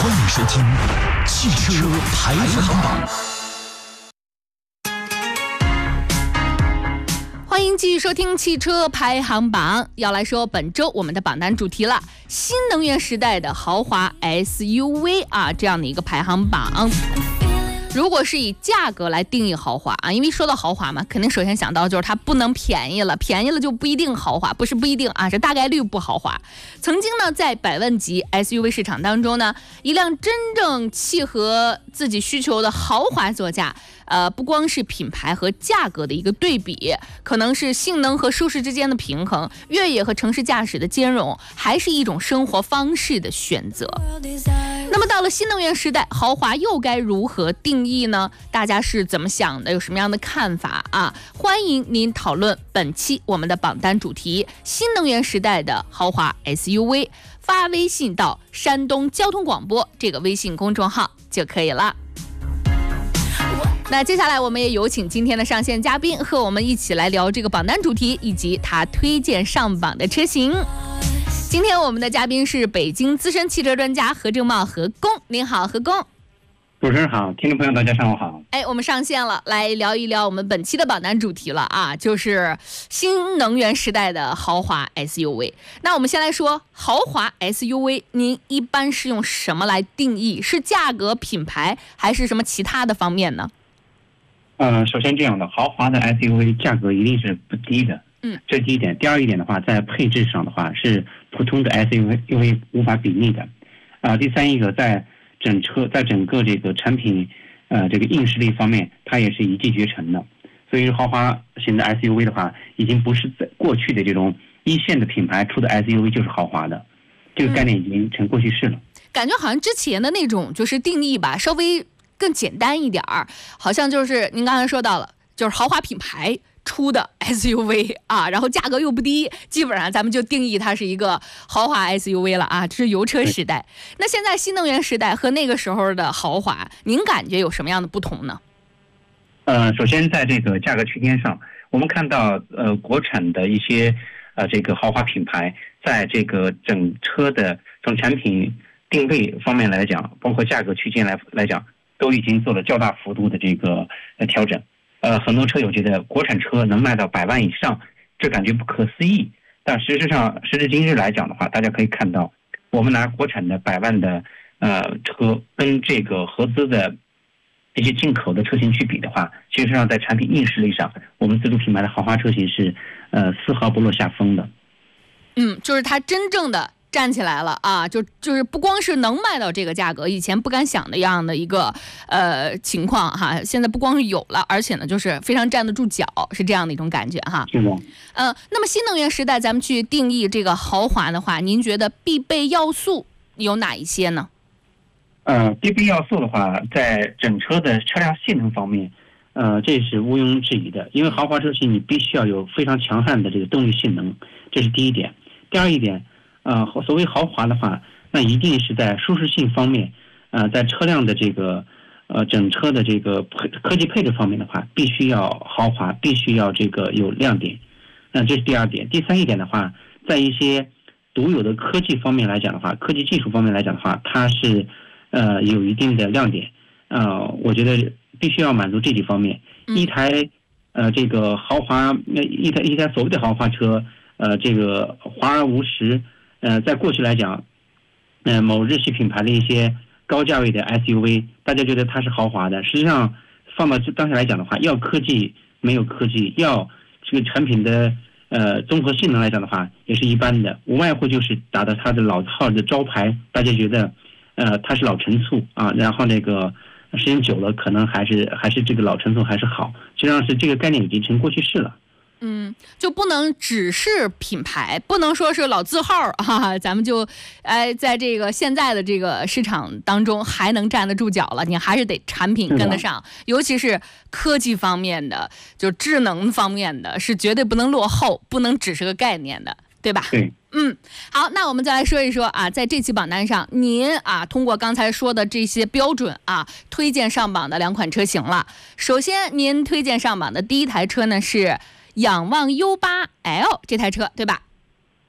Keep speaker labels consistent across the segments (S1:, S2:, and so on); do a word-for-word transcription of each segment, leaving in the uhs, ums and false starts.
S1: 欢迎收听汽车排行榜。
S2: 欢迎继续收听汽车排行榜，要来说本周我们的榜单主题了，新能源时代的豪华 S U V 啊，这样的一个排行榜。如果是以价格来定义豪华啊，因为说到豪华嘛，肯定首先想到就是它不能便宜了，便宜了就不一定豪华，不是不一定啊，是大概率不豪华。曾经呢，在百万级 S U V 市场当中呢，一辆真正契合自己需求的豪华座驾，呃，不光是品牌和价格的一个对比，可能是性能和舒适之间的平衡，越野和城市驾驶的兼容，还是一种生活方式的选择。那么到了新能源时代，豪华又该如何定义呢？大家是怎么想的？有什么样的看法啊？欢迎您讨论本期我们的榜单主题：新能源时代的豪华 S U V。发微信到山东交通广播这个微信公众号就可以了。那接下来我们也有请今天的上线嘉宾和我们一起来聊这个榜单主题以及他推荐上榜的车型。今天我们的嘉宾是北京资深汽车专家何正茂何工，您好何工。
S3: 主持人好，听众朋友大家上午好。
S2: 哎，我们上线了，来聊一聊我们本期的榜单主题了啊，就是新能源时代的豪华 S U V。那我们先来说豪华 S U V， 您一般是用什么来定义？是价格、品牌，还是什么其他的方面呢？
S3: 呃，首先这样的，豪华的 S U V 价格一定是不低的，
S2: 嗯，
S3: 这是第一点。第二一点的话，在配置上的话，是普通的 S U V 无法比拟的。啊、呃，第三一个在整车在整个这个产品，呃，这个硬实力方面，它也是一骑绝尘的。所以豪华型的 S U V 的话，已经不是在过去的这种一线的品牌出的 S U V 就是豪华的，这个概念已经成过去式了。
S2: 嗯、感觉好像之前的那种就是定义吧，稍微更简单一点儿，好像就是您刚才说到了，就是豪华品牌出的 S U V 啊，然后价格又不低，基本上咱们就定义它是一个豪华 S U V 了啊，这是油车时代。那现在新能源时代和那个时候的豪华，您感觉有什么样的不同呢？
S3: 呃，首先在这个价格区间上，我们看到呃国产的一些呃这个豪华品牌，在这个整车的从产品定位方面来讲，包括价格区间来来讲，都已经做了较大幅度的这个呃调整。呃，很多车友觉得国产车能卖到百万以上，这感觉不可思议。但实际上，时至今日来讲的话，大家可以看到，我们拿国产的百万的呃车跟这个合资的一些进口的车型去比的话，其实上在产品硬实力上，我们自主品牌的豪华车型是呃丝毫不落下风的。
S2: 嗯，就是它真正的站起来了啊，就就是不光是能卖到这个价格，以前不敢想的样的一个呃情况哈，现在不光是有了，而且呢就是非常站得住脚，是这样的一种感觉哈。
S3: 是的。
S2: 呃，那么新能源时代，咱们去定义这个豪华的话，您觉得必备要素有哪一些呢？
S3: 呃，必备要素的话，在整车的车辆性能方面，呃，这是毋庸置疑的，因为豪华车型你必须要有非常强悍的这个动力性能，这是第一点。第二一点。呃，所谓豪华的话，那一定是在舒适性方面，呃，在车辆的这个呃整车的这个科技配置方面的话，必须要豪华，必须要这个有亮点。那这是第二点。第三一点的话，在一些独有的科技方面来讲的话，科技技术方面来讲的话，它是呃有一定的亮点。呃，我觉得必须要满足这几方面。
S2: 嗯、
S3: 一台呃这个豪华，一台一台所谓的豪华车，呃，这个华而无实。呃，在过去来讲，呃，某日系品牌的一些高价位的 S U V， 大家觉得它是豪华的，实际上放到当下来讲的话，要科技没有科技，要这个产品的呃综合性能来讲的话，也是一般的，无外乎就是打着它的老套的招牌，大家觉得呃它是老陈醋啊，然后那个时间久了，可能还是还是这个老陈醋还是好，实际上是这个概念已经成过去式了。
S2: 嗯，就不能只是品牌，不能说是老字号啊，咱们就，哎，在这个现在的这个市场当中还能站得住脚了，你还是得产品跟得上，尤其是科技方面的，就智能方面的，是绝对不能落后，不能只是个概念的，对吧？
S3: 对。
S2: 嗯，好，那我们再来说一说啊，在这期榜单上，您啊通过刚才说的这些标准啊，推荐上榜的两款车型了。首先，您推荐上榜的第一台车呢是仰望 U 八 L 这台车，对吧？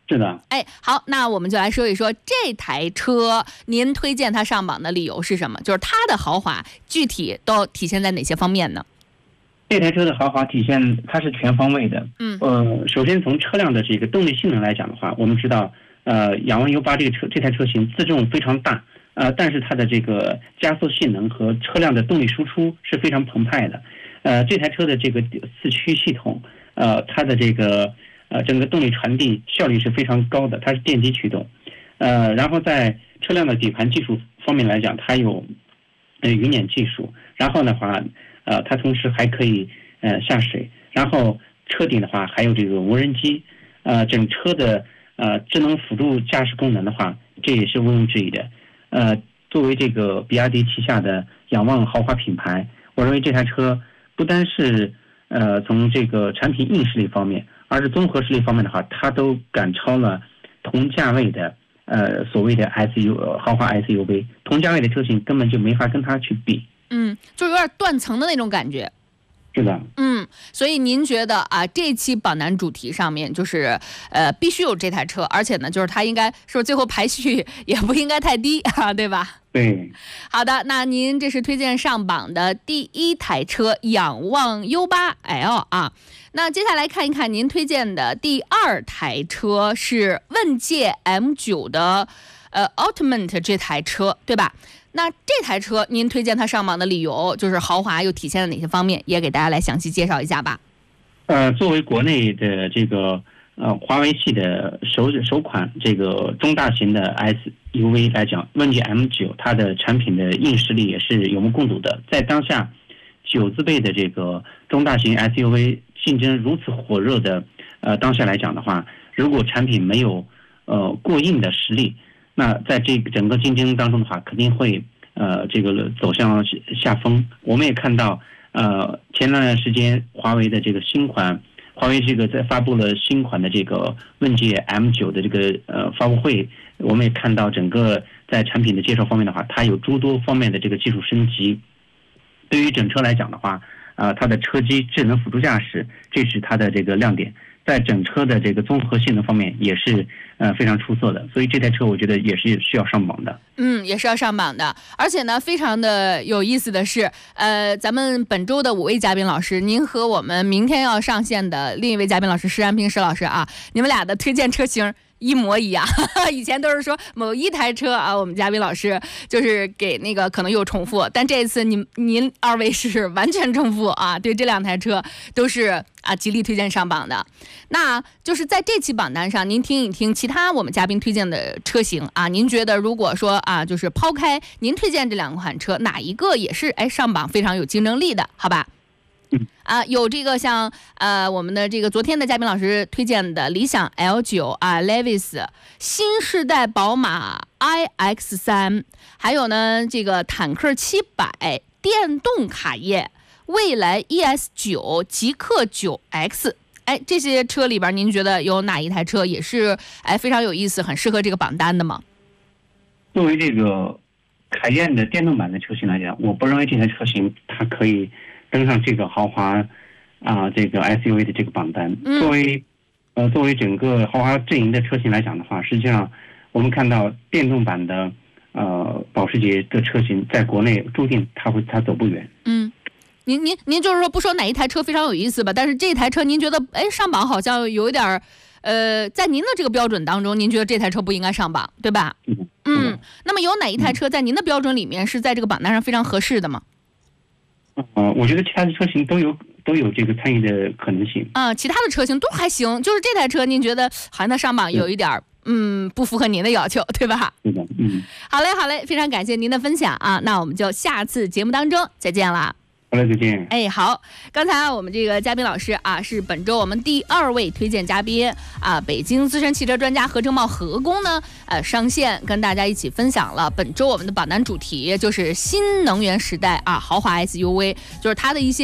S3: 是的。
S2: 哎，好，那我们就来说一说这台车，您推荐它上榜的理由是什么？就是它的豪华具体都体现在哪些方面呢？
S3: 这台车的豪华体现它是全方位的。
S2: 嗯，
S3: 呃，首先从车辆的这个动力性能来讲的话，我们知道，呃，仰望 U 八这个车这台车型自重非常大，呃，但是它的这个加速性能和车辆的动力输出是非常澎湃的。呃，这台车的这个四驱系统，呃，它的这个呃整个动力传递效率是非常高的，它是电机驱动。呃，然后在车辆的底盘技术方面来讲，它有呃云辇技术，然后的话，呃，它同时还可以呃下水，然后车顶的话还有这个无人机，呃，整车的呃智能辅助驾驶功能的话，这也是毋庸置疑的。呃，作为这个比亚迪旗下的仰望豪华品牌，我认为这台车不单是呃从这个产品硬实力方面，而是综合实力方面的话，它都赶超了同价位的呃所谓的 S U 豪华 S U V， 同价位的车型根本就没法跟它去比。
S2: 嗯，就有点断层的那种感觉。
S3: 是的。
S2: 嗯，所以您觉得啊，这期榜单主题上面就是呃必须有这台车，而且呢，就是它应该说最后排序也不应该太低啊，对吧？
S3: 对。
S2: 好的，那您这是推荐上榜的第一台车仰望 U 八 L 啊。那接下来看一看您推荐的第二台车是问界 M 九 的呃 Ultimate 这台车，对吧？那这台车您推荐它上榜的理由，就是豪华又体现了哪些方面，也给大家来详细介绍一下吧。
S3: 呃，作为国内的这个呃华为系的首首款这个中大型的 S U V 来讲，问界 M 九 它的产品的硬实力也是有目共睹的。在当下九字辈的这个中大型 S U V 竞争如此火热的呃当下来讲的话，如果产品没有呃过硬的实力，那在这个整个竞争当中的话，肯定会呃这个走向下风。我们也看到，呃前段时间华为的这个新款，华为这个在发布了新款的这个问界 M 九 的这个呃发布会，我们也看到整个在产品的介绍方面的话，它有诸多方面的这个技术升级。对于整车来讲的话，呃它的车机智能辅助驾驶，这是它的这个亮点。在整车的这个综合性能方面也是呃非常出色的，所以这台车我觉得也是需要上榜的。
S2: 嗯，也是要上榜的。而且呢，非常的有意思的是，呃，咱们本周的五位嘉宾老师，您和我们明天要上线的另一位嘉宾老师施安平施老师啊，你们俩的推荐车型一模一样。以前都是说某一台车啊，我们嘉宾老师就是给那个可能有重复，但这一次您您二位是完全重复啊，对这两台车都是啊极力推荐上榜的。那就是在这期榜单上，您听一听其他我们嘉宾推荐的车型啊，您觉得如果说啊，就是抛开您推荐这两款车，哪一个也是哎上榜非常有竞争力的，好吧？啊，有这个像呃我们的这个昨天的嘉宾老师推荐的理想 L 九 啊 Levis， 新世代宝马 I X 三， 还有呢这个坦克七百，电动卡宴，蔚来 E S 九， 极氪 九 X。 哎，这些车里边您觉得有哪一台车也是哎非常有意思，很适合这个榜单的吗？
S3: 作为这个凯宴的电动版的车型来讲，我不认为这台车型它可以登上这个豪华啊、呃、这个 S U V 的这个榜单。
S2: 嗯、
S3: 作为呃作为整个豪华阵营的车型来讲的话，实际上我们看到电动版的呃保时捷的车型在国内注定它会它走不远。
S2: 嗯。您您您就是说不说哪一台车非常有意思吧，但是这台车您觉得哎上榜好像有一点呃在您的这个标准当中，您觉得这台车不应该上榜，对吧？
S3: 嗯。
S2: 嗯，那么有哪一台车在您的标准里面是在这个榜单上非常合适的吗？
S3: 呃，我觉得其他的车型都有都有这个参与的可能性
S2: 啊，其他的车型都还行，就是这台车您觉得好像它上榜有一点嗯不符合您的要求，对吧？
S3: 是的。嗯。
S2: 好嘞好嘞，非常感谢您的分享啊，那我们就下次节目当中再见啦。
S3: 好了，再见。
S2: 哎，好，刚才我们这个嘉宾老师啊，是本周我们第二位推荐嘉宾啊，北京资深汽车专家何正茂何工呢，呃，上线跟大家一起分享了本周我们的榜单主题，就是新能源时代啊，豪华 S U V， 就是它的一些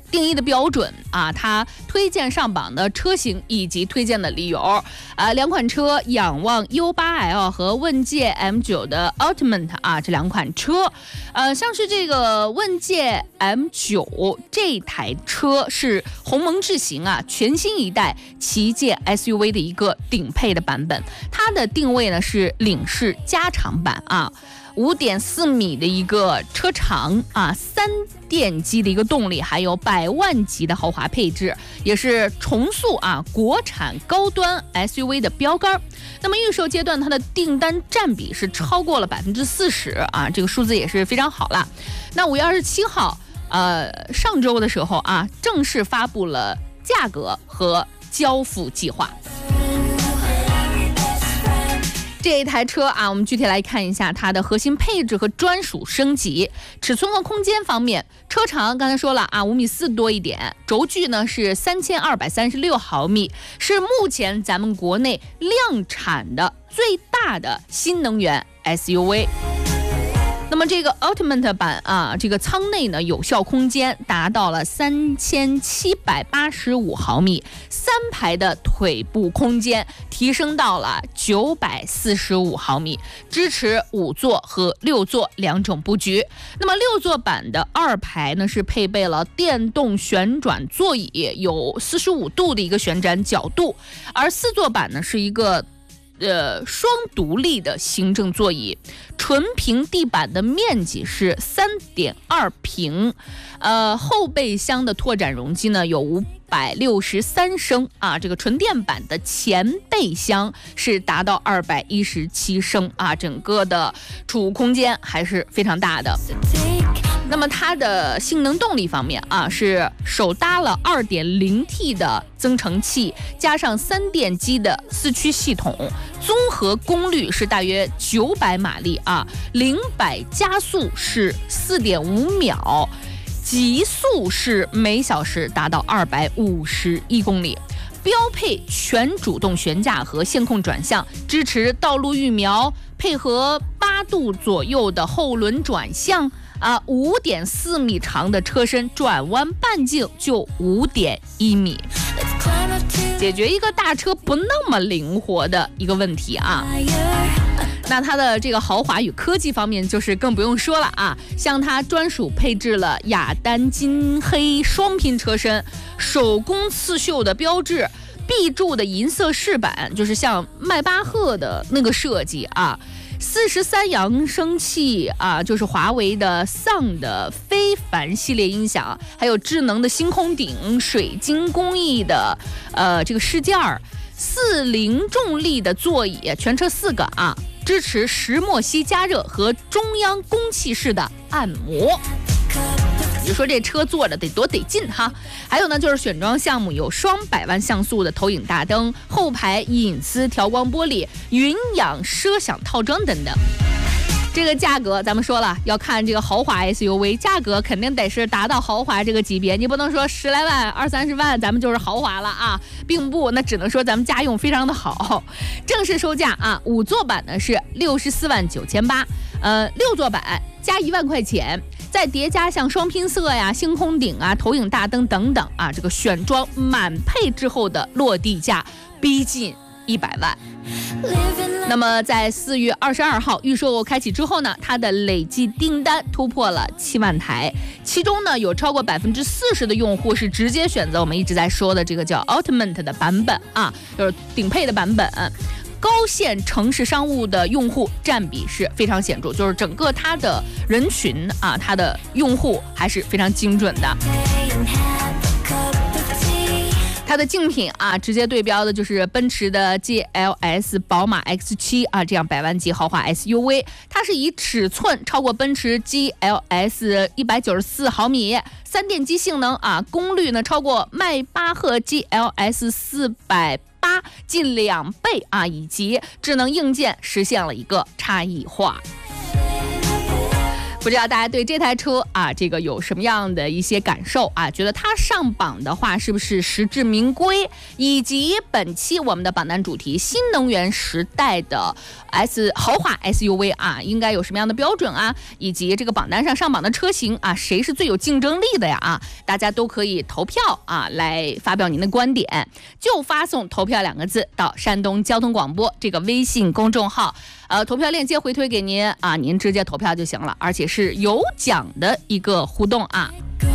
S2: 定义的标准啊，它推荐上榜的车型以及推荐的理由啊，两款车仰望 U 八 L 和问界 M 九 的 Ultimate 啊，这两款车，呃，像是这个问界 M 九 这台车是鸿蒙智行啊全新一代旗舰 S U V 的一个顶配的版本，它的定位呢是领式加长版啊。五点四米的一个车长啊，三电机的一个动力，还有百万级的豪华配置，也是重塑啊国产高端 S U V 的标杆。那么预售阶段它的订单占比是超过了百分之四十啊，这个数字也是非常好了。那五月二十七号，呃，上周的时候啊，正式发布了价格和交付计划。这一台车啊，我们具体来看一下它的核心配置和专属升级。尺寸和空间方面，车长刚才说了啊，五米四多一点，轴距呢是三千二百三十六毫米，是目前咱们国内量产的最大的新能源 S U V。那么这个 Ultimate 版啊，这个舱内呢有效空间达到了三千七百八十五毫米，三排的腿部空间提升到了九百四十五毫米，支持五座和六座两种布局。那么六座版的二排呢是配备了电动旋转座椅，有四十五度的一个旋转角度，而四座版呢是一个呃，双独立的行政座椅，纯平地板的面积是 三点二 平，呃，后备箱的拓展容积呢有五百六十三升啊，这个纯电版的前备箱是达到二百一十七升啊，整个的储物空间还是非常大的。那么它的性能动力方面啊，是首搭了 二点零 T 的增程器，加上三电机的四驱系统，综合功率是大约九百马力啊，零百加速是 四点五秒，极速是每小时达到二百五十一公里。标配全主动悬架和线控转向，支持道路预瞄，配合八度左右的后轮转向啊，五点四米长的车身，转弯半径就五点一米，解决一个大车不那么灵活的一个问题啊。那它的这个豪华与科技方面就是更不用说了啊，像它专属配置了雅丹金黑双拼车身，手工刺绣的标志，壁柱的银色饰板，就是像迈巴赫的那个设计啊。四十三扬声器啊，就是华为的 Sound 的非凡系列音响，还有智能的星空顶，水晶工艺的呃这个饰件儿，四零重力的座椅，全车四个啊，支持石墨烯加热和中央供气式的按摩。你就说这车坐着得多得劲哈。还有呢，就是选装项目有双百万像素的投影大灯，后排隐私调光玻璃，云养奢享套装等等。这个价格咱们说了，要看这个豪华 S U V， 价格肯定得是达到豪华这个级别，你不能说十来万二三十万咱们就是豪华了啊，并不，那只能说咱们家用非常的好。正式售价啊，五座版呢是六十四万九千八，呃，六座版加一万块钱，再叠加像双拼色呀、星空顶啊、投影大灯等等啊，这个选装满配之后的落地价逼近一百万。那么在四月二十二号预售开启之后呢，它的累计订单突破了七万台，其中呢有超过百分之四十的用户是直接选择我们一直在说的这个叫 Ultimate 的版本啊，就是顶配的版本。高线城市商务的用户占比是非常显著，就是整个它的人群啊，它的用户还是非常精准的。它的竞品啊，直接对标的就是奔驰的 G L S、宝马 X 七 啊，这样百万级豪华 S U V。它是以尺寸超过奔驰 G L S 一百九十四毫米，三电机性能啊，功率呢超过迈巴赫 G L S 四百八近两倍啊，以及智能硬件实现了一个差异化。不不知道大家对这台车啊，这个有什么样的一些感受啊？觉得它上榜的话，是不是实至名归？以及本期我们的榜单主题新能源时代的 S 豪华 S U V 啊，应该有什么样的标准啊？以及这个榜单上上榜的车型啊，谁是最有竞争力的呀？啊，大家都可以投票啊，来发表您的观点，就发送投票两个字到山东交通广播这个微信公众号。呃，投票链接回推给您啊，您直接投票就行了，而且是有奖的一个互动啊。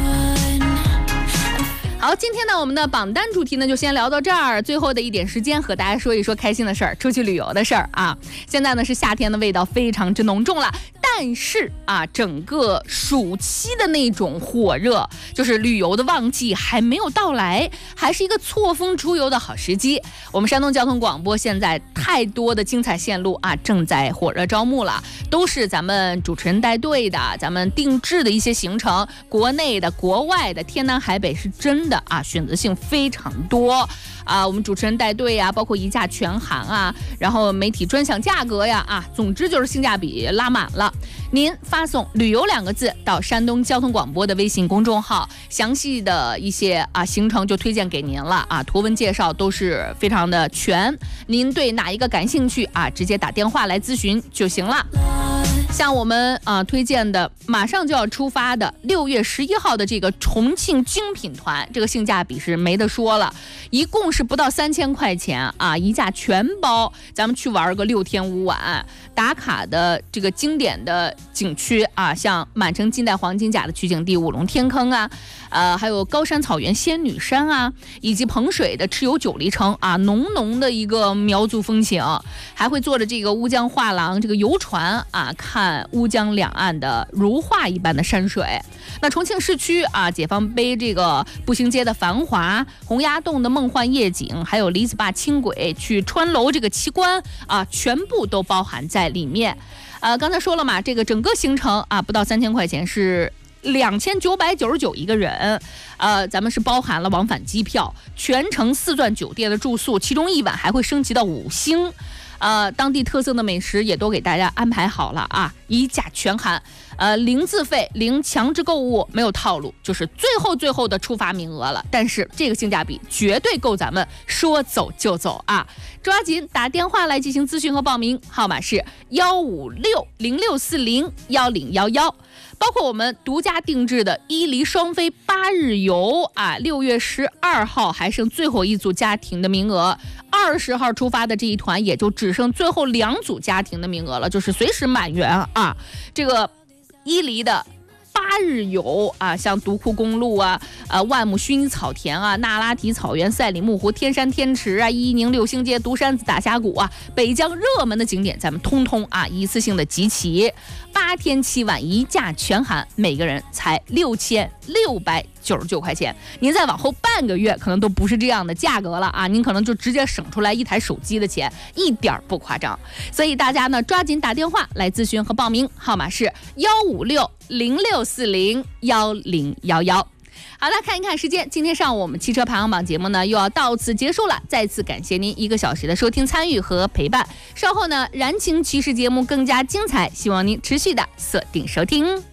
S2: 好，今天呢，我们的榜单主题呢就先聊到这儿。最后的一点时间，和大家说一说开心的事儿，出去旅游的事儿啊。现在呢是夏天的味道非常之浓重了，但是啊，整个暑期的那种火热，就是旅游的旺季还没有到来，还是一个错峰出游的好时机。我们山东交通广播现在太多的精彩线路啊，正在火热招募了，都是咱们主持人带队的，咱们定制的一些行程，国内的、国外的，天南海北，是真的啊，选择性非常多啊。我们主持人带队呀，包括一价全含啊，然后媒体专享价格呀啊，总之就是性价比拉满了。您发送旅游两个字到山东交通广播的微信公众号，详细的一些啊行程就推荐给您了啊，图文介绍都是非常的全。您对哪一个感兴趣啊，直接打电话来咨询就行了。像我们啊推荐的马上就要出发的六月十一号的这个重庆精品团，这个性价比是没得说了，一共是不到三千块钱啊，一价全包，咱们去玩个六天五晚，打卡的这个经典的景区啊，像满城尽带黄金甲的取景地五龙天坑啊，呃，还有高山草原仙女山啊，以及彭水的蚩尤九里城啊，浓浓的一个苗族风情，还会坐着这个乌江画廊这个游船啊，看乌江两岸的如画一般的山水。那重庆市区啊，解放碑这个步行街的繁华，洪崖洞的梦幻夜景，还有李子坝轻轨去川楼这个奇观啊，全部都包含在里面。呃，刚才说了嘛，这个整个行程啊，不到三千块钱，是两千九百九十九一个人。呃，咱们是包含了往返机票，全程四钻酒店的住宿，其中一晚还会升级到五星。呃，当地特色的美食也都给大家安排好了啊，一价全含，呃，零自费，零强制购物，没有套路，就是最后最后的出发名额了。但是这个性价比绝对够咱们说走就走啊！抓紧打电话来进行咨询和报名，号码是幺五六零六四零幺零幺幺。包括我们独家定制的伊犁双飞八日游啊，六月十二号还剩最后一组家庭的名额，二十号出发的这一团也就只剩最后两组家庭的名额了，就是随时满员啊。这个伊犁的八日游啊，像独库公路啊、呃万亩薰衣草田啊、那拉提草原、赛里木湖、天山天池啊、伊宁六星街、独山子大峡谷啊，北疆热门的景点，咱们通通啊一次性的集齐，八天七晚一价全含，每个人才六千六百九十九块钱。您再往后半个月，可能都不是这样的价格了啊！您可能就直接省出来一台手机的钱，一点不夸张。所以大家呢，抓紧打电话来咨询和报名，号码是幺五六零六四零幺零幺幺。好了，看一看时间，今天上午我们汽车排行榜节目呢又要到此结束了，再次感谢您一个小时的收听、参与和陪伴。稍后呢，燃情骑士节目更加精彩，希望您持续的锁定收听。